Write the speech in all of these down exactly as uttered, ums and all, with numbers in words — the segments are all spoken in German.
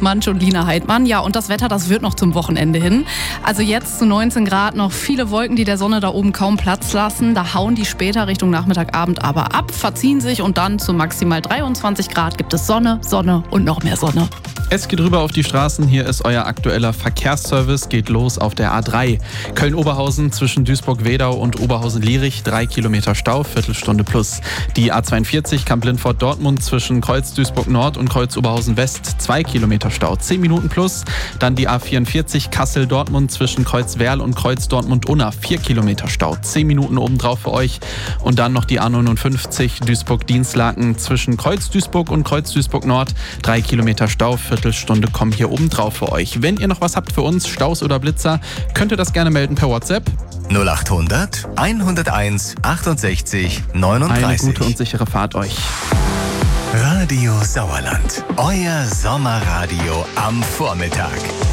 Markus Mansch und Lina Heidmann. Ja, und das Wetter, das wird noch zum Wochenende hin. Also jetzt zu neunzehn Grad noch viele Wolken, die der Sonne da oben kaum Platz lassen. Da hauen die später Richtung Nachmittag, Abend aber ab, verziehen sich und dann zu maximal dreiundzwanzig Grad gibt es Sonne, Sonne und noch mehr Sonne. Es geht rüber auf die Straßen. Hier ist euer aktueller Verkehrsservice. Geht los auf der A drei. Köln-Oberhausen zwischen Duisburg-Wedau und Oberhausen-Lierich. Drei Kilometer Stau, Viertelstunde plus. Die A zweiundvierzig Kamp-Lindfort-Dortmund zwischen Kreuz-Duisburg-Nord und Kreuz-Oberhausen-West. Zwei Kilometer Stau, zehn Minuten plus. Dann die A vierundvierzig Kassel-Dortmund zwischen Kreuz-Werl und Kreuz-Dortmund-Unna. Vier Kilometer Stau, zehn Minuten obendrauf für euch. Und dann noch die A neunundfünfzig Duisburg-Dienstlaken zwischen Kreuz-Duisburg und Kreuz-Duisburg-Nord. Drei Kilometer Stau, Viertelstunde kommen hier oben drauf für euch. Wenn ihr noch was habt für uns, Staus oder Blitzer, könnt ihr das gerne melden per WhatsApp. null achthundert, hunderteins, achtundsechzig, neununddreißig. Eine gute und sichere Fahrt euch. Radio Sauerland, euer Sommerradio am Vormittag.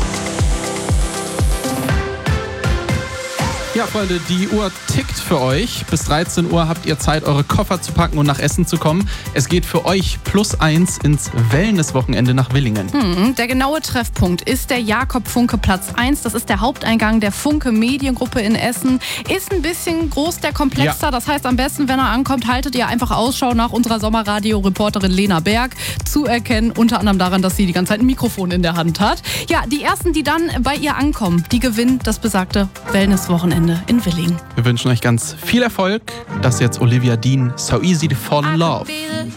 Ja, Freunde, die Uhr tickt für euch. Bis dreizehn Uhr habt ihr Zeit, eure Koffer zu packen und nach Essen zu kommen. Es geht für euch plus eins ins Wellness-Wochenende nach Willingen. Hm, der genaue Treffpunkt ist der Jakob-Funke-Platz eins. Das ist der Haupteingang der Funke Mediengruppe in Essen. Ist ein bisschen groß, der Komplex da. Ja. Das heißt, am besten, wenn er ankommt, haltet ihr einfach Ausschau nach unserer Sommerradio-Reporterin Lena Berg. Zu erkennen, unter anderem daran, dass sie die ganze Zeit ein Mikrofon in der Hand hat. Ja, die Ersten, die dann bei ihr ankommen, die gewinnen das besagte Wellness-Wochenende in Willingen. Wir wünschen euch ganz viel Erfolg. Das ist jetzt Olivia Dean, So Easy to Fall in Love.